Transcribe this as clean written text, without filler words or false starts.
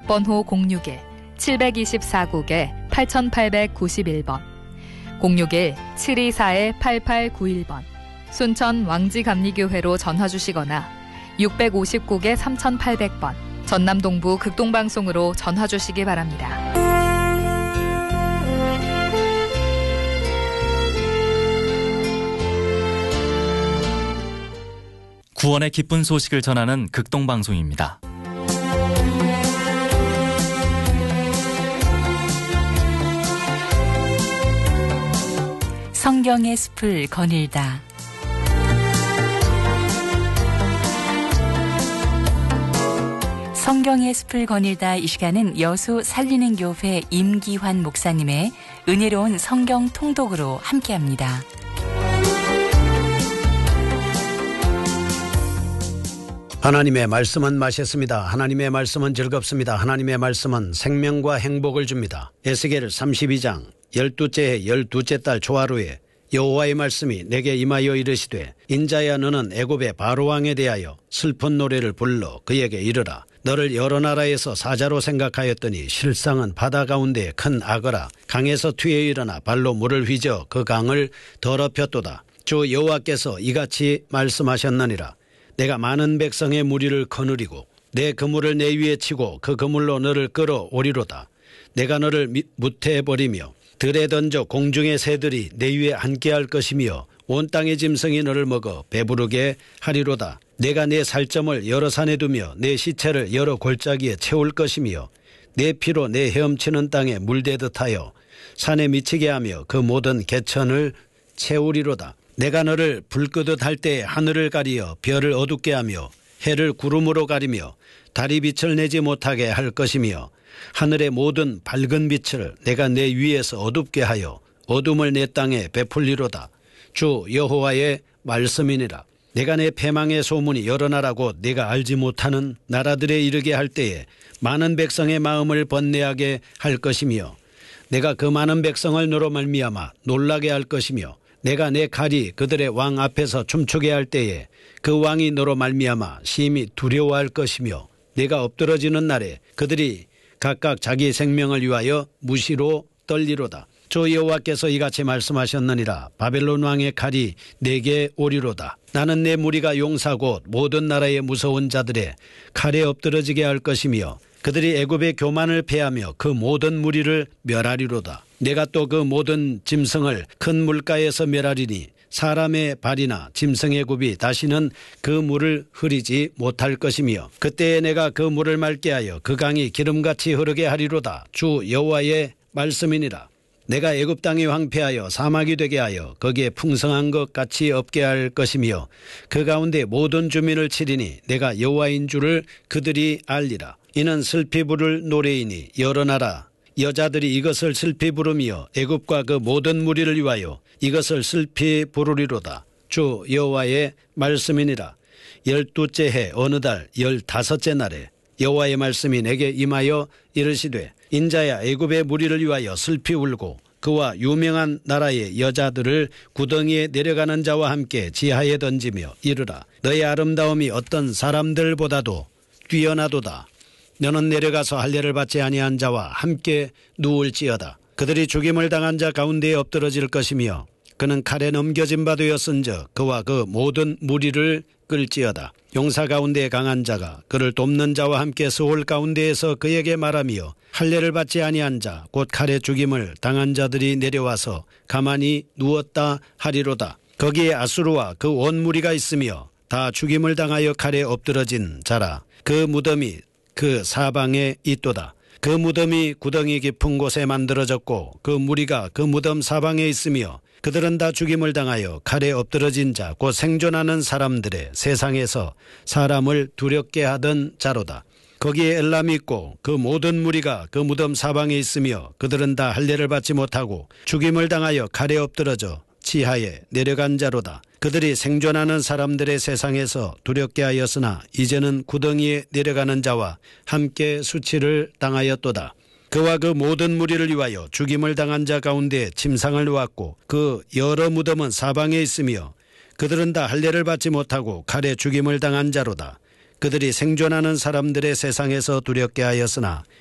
국번호 061-724국에 8891번, 061-724-8891번, 순천 왕지감리교회로 전화 주시거나 650국에 3800번, 전남 동부 극동방송으로 전화 주시기 바랍니다. 구원의 기쁜 소식을 전하는 극동방송입니다. 성경의 숲을 거닐다. 성경의 숲을 거닐다. 이 시간은 여수 살리는 교회 임기환 목사님의 은혜로운 성경 통독으로 함께합니다. 하나님의 말씀은 맛있습니다. 하나님의 말씀은 즐겁습니다. 하나님의 말씀은 생명과 행복을 줍니다. 에스겔 32장 12째 해 12째 달 초하루에 여호와의 말씀이 내게 임하여 이르시되, 인자야, 너는 애굽의 바로왕에 대하여 슬픈 노래를 불러 그에게 이르라. 너를 여러 나라에서 사자로 생각하였더니 실상은 바다 가운데 큰 악어라. 강에서 튀어 일어나 발로 물을 휘저 그 강을 더럽혔도다. 주 여호와께서 이같이 말씀하셨느니라. 내가 많은 백성의 무리를 거느리고 내 그물을 내 위에 치고 그 그물로 너를 끌어오리로다. 내가 너를 무태해버리며 들에 던져 공중의 새들이 내 위에 앉게 할 것이며 온 땅의 짐승이 너를 먹어 배부르게 하리로다. 내가 내 살점을 여러 산에 두며 내 시체를 여러 골짜기에 채울 것이며 내 피로 내 헤엄치는 땅에 물대듯 하여 산에 미치게 하며 그 모든 개천을 채우리로다. 내가 너를 불 끄듯 할 때에 하늘을 가리어 별을 어둡게 하며 해를 구름으로 가리며 달이 빛을 내지 못하게 할 것이며 하늘의 모든 밝은 빛을 내가 내 위에서 어둡게 하여 어둠을 내 땅에 베풀리로다. 주 여호와의 말씀이니라. 내가 내 패망의 소문이 여러 나라고 내가 알지 못하는 나라들에 이르게 할 때에 많은 백성의 마음을 번뇌하게 할 것이며 내가 그 많은 백성을 너로 말미암아 놀라게 할 것이며 내가 내 칼이 그들의 왕 앞에서 춤추게 할 때에 그 왕이 너로 말미암아 심히 두려워할 것이며 내가 엎드러지는 날에 그들이 각각 자기 생명을 위하여 무시로 떨리로다. 주 여호와께서 이같이 말씀하셨느니라. 바벨론 왕의 칼이 내게 오리로다. 나는 내 무리가 용사 곧 모든 나라의 무서운 자들의 칼에 엎드러지게 할 것이며 그들이 애굽의 교만을 패하며 그 모든 무리를 멸하리로다. 내가 또 그 모든 짐승을 큰 물가에서 멸하리니 사람의 발이나 짐승의 굽이 다시는 그 물을 흐리지 못할 것이며 그때에 내가 그 물을 맑게 하여 그 강이 기름같이 흐르게 하리로다. 주 여호와의 말씀이니라. 내가 애굽 땅이 황폐하여 사막이 되게 하여 거기에 풍성한 것 같이 없게 할 것이며 그 가운데 모든 주민을 치리니 내가 여호와인 줄을 그들이 알리라. 이는 슬피 부를 노래이니 여러 나라 여자들이 이것을 슬피 부르며 애굽과 그 모든 무리를 위하여 이것을 슬피 부르리로다. 주 여호와의 말씀이니라. 12째 해 어느 달 15째 날에 여호와의 말씀이 내게 임하여 이르시되, 인자야, 애굽의 무리를 위하여 슬피 울고 그와 유명한 나라의 여자들을 구덩이에 내려가는 자와 함께 지하에 던지며 이르라. 너의 아름다움이 어떤 사람들보다도 뛰어나도다. 너는 내려가서 할례를 받지 아니한 자와 함께 누울지어다. 그들이 죽임을 당한 자 가운데에 엎드러질 것이며 그는 칼에 넘겨진 바 되었은즉 그와 그 모든 무리를 끌지어다. 용사 가운데 강한 자가 그를 돕는 자와 함께 스올 가운데에서 그에게 말하며 할례를 받지 아니한 자 곧 칼에 죽임을 당한 자들이 내려와서 가만히 누웠다 하리로다. 거기에 아수르와 그 온 무리가 있으며 다 죽임을 당하여 칼에 엎드러진 자라. 그 무덤이 그 사방에 있도다. 그 무덤이 구덩이 깊은 곳에 만들어졌고 그 무리가 그 무덤 사방에 있으며 그들은 다 죽임을 당하여 칼에 엎드러진 자 곧 생존하는 사람들의 세상에서 사람을 두렵게 하던 자로다. 거기에 엘람이 있고 그 모든 무리가 그 무덤 사방에 있으며 그들은 다 할례를 받지 못하고 죽임을 당하여 칼에 엎드러져 지하에 내려간 자로다. 그들이 생존하는 사람들의 세상에서 두렵게 하였으나 이제는 구덩이에 내려가는 자와 함께 수치를 당하였도다. 그와 그 모든 무리를 위하여 죽임을 당한 자 가운데 침상을 놓았고 그 여러 무덤은 사방에 있으며 그들은 다 할례를 받지 못하고 칼에 죽임을 당한 자로다. 그들이 생존하는 사람들의 세상에서 두렵게 하였으나